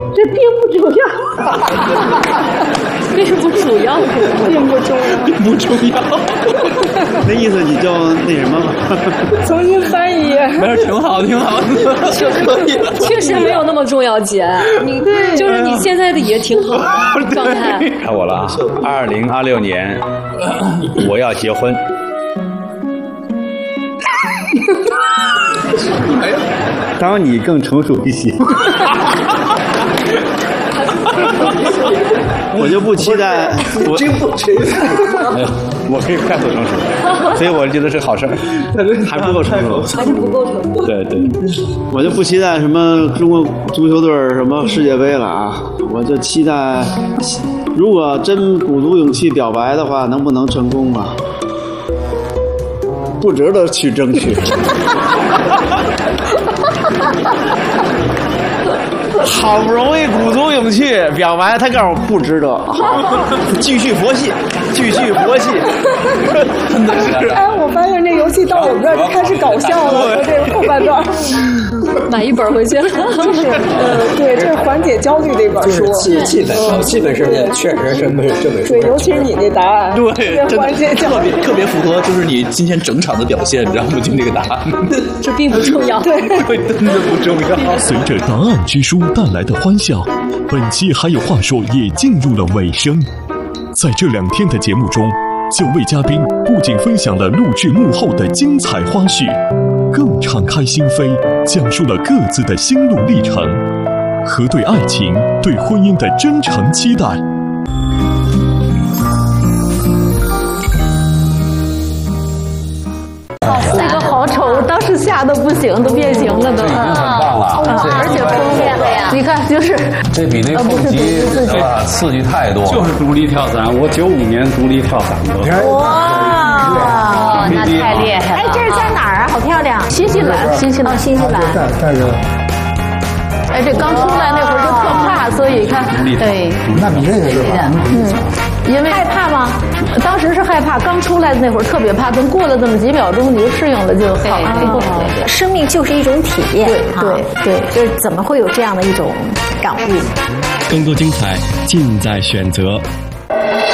这并不重要， 并不主要， 并不重要， 并不重要。 那意思你就那什么吧？ 重新翻译。 没事，挺好，挺好，可以。 确实没有那么重要，姐。你就是你现在的也挺好的状态。 看我了啊！2026年，我要结婚。当你更成熟一些。 我就不期待， 我真不成熟。 我可以快速成熟，所以我觉得是好事儿， 还不够成熟， 还是不够成熟。 对对， 我就不期待什么中国足球队什么世界杯了啊！我就期待，如果真鼓足勇气表白的话，能不能成功啊？不值得去争取。好不容易鼓足勇气表白，他告诉我不值得，继续佛系，继续佛系，真的是。 哎，我发现这游戏到我们这儿就开始搞笑了，说这个后半段。 买一本回去了。 就是对，这是缓解焦虑的一本书。 就是气氛是确实是这本书。 对，尤其是你那答案， 对， 缓解焦虑， 特别符合就是你今天整场的表现，你知道吗？就这个答案， 这并不重要。 对， 真的不重要。 随着答案之书带来的欢笑，本期还有话说也进入了尾声。在这2天的节目中，9位嘉宾不仅分享了录制幕后的精彩花絮，更敞开心扉，讲述了各自的心路历程和对爱情、对婚姻的真诚期待。 那个好丑，当时吓得不行，都变形了都。 这已经很棒了， 而且封面的呀，你看就是这比那凤吉刺激太多。 就是独立跳伞，我95年独立跳伞的。 哇， 那太厉害了！ 哎，这是在哪儿啊？好漂亮！新西兰，新西兰。 但是， 哎，这刚出来那会儿就特怕，所以看，对， 那比这个是吧？ 因为害怕吗？当时是害怕，刚出来的那会儿特别怕，等过了这么几秒钟，你就适应了就好了。 生命就是一种体验， 对， 就是怎么会有这样的一种感悟？ 更多精彩尽在选择。